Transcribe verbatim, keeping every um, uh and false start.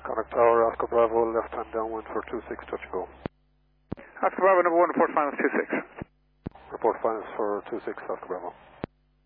Contact Tower, Oscar Bravo, left hand downwind for two six, touch and go. Oscar Bravo, number one, report finals two six. Report finals for two six, Oscar Bravo.